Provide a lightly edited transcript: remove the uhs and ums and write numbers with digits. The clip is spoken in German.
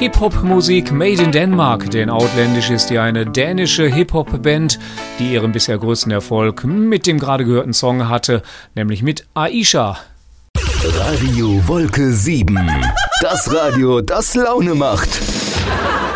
Hip-Hop-Musik made in Denmark, denn Outlandish ist ja eine dänische Hip-Hop-Band, die ihren bisher größten Erfolg mit dem gerade gehörten Song hatte, nämlich mit Aisha. Radio Wolke 7. Das Radio, das Laune macht.